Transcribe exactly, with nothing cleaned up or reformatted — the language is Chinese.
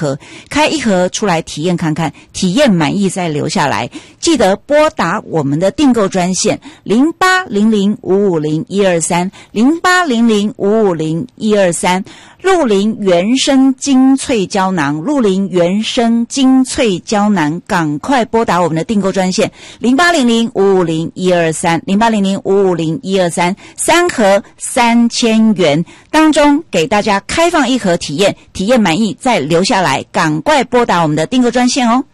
盒，开一盒出来体验看看，体验满意再留下来。记得拨打我们的订购专线零八零零五五零一二三零八零零五五零一二三。鹿林原生精粹胶囊，鹿林原生精粹胶囊，赶快拨打我们的订购专线零八零零五五零一二三零八零零五五零一二三，三盒三千元当中给大家开放一盒体验，体验满意再留下来，赶快拨打我们的订购专线哦。